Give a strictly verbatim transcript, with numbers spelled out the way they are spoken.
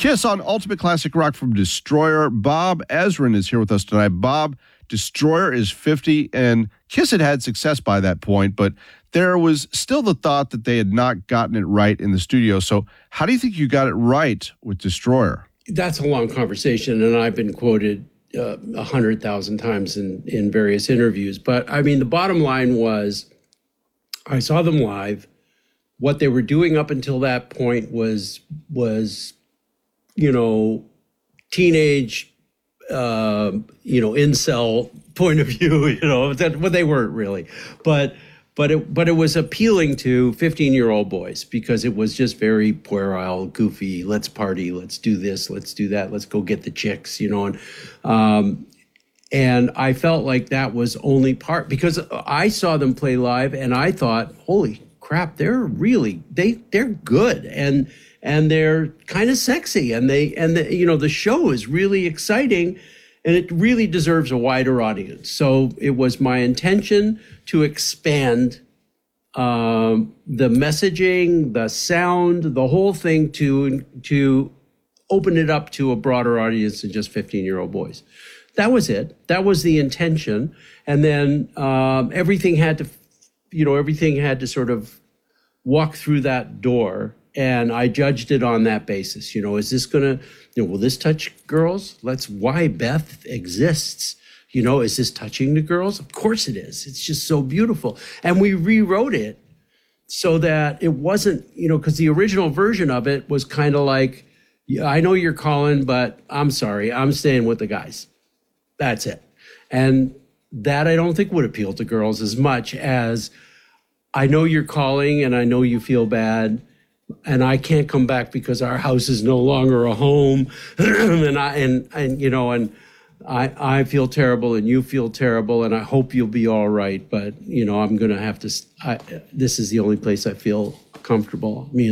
Kiss on Ultimate Classic Rock from Destroyer. Bob Ezrin is here with us tonight. Bob, Destroyer is fifty, and Kiss had had success by that point, but there was still the thought that they had not gotten it right in the studio. So how do you think you got it right with Destroyer? That's a long conversation, and I've been quoted uh, a hundred thousand times in, in various interviews. But I mean, the bottom line was I saw them live. What they were doing up until that point was, was you know, teenage, uh, you know, incel point of view, you know, that, well, they weren't really. But But it, but it was appealing to fifteen-year-old boys because it was just very puerile, goofy. Let's party. Let's do this. Let's do that. Let's go get the chicks, you know. And, um, and I felt like that was only part because I saw them play live and I thought, holy crap, they're really they they're good and and they're kind of sexy and they and the, you know the show is really exciting. And it really deserves a wider audience. So it was my intention to expand um, the messaging, the sound, the whole thing to to open it up to a broader audience than just fifteen-year-old boys. That was it. That was the intention. And then um, everything had to, you know, everything had to sort of walk through that door. And I judged it on that basis. You know, is this going to, you know, will this touch girls? That's why Beth exists. You know, is this touching the girls? Of course it is. It's just so beautiful. And we rewrote it so that it wasn't, you know, because the original version of it was kind of like, yeah, I know you're calling, but I'm sorry, I'm staying with the guys. That's it. And that I don't think would appeal to girls as much as I know you're calling and I know you feel bad. And I can't come back because our house is no longer a home, and I and and you know, and I I feel terrible, and you feel terrible, and I hope you'll be all right. But you know, I'm gonna have to. I, this is the only place I feel comfortable. Me